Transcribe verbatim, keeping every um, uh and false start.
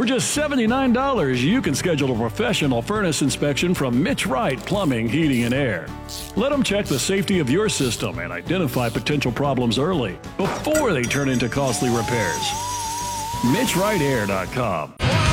For just seventy-nine dollars, you can schedule a professional furnace inspection from Mitch Wright Plumbing, Heating, and Air. Let them check the safety of your system and identify potential problems early before they turn into costly repairs. Mitch Wright Air dot com